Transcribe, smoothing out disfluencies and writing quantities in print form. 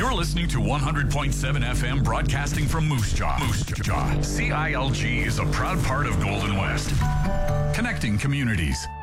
You're listening to 100.7 FM broadcasting from Moose Jaw. Moose Jaw. CILG is a proud part of Golden West. Connecting communities.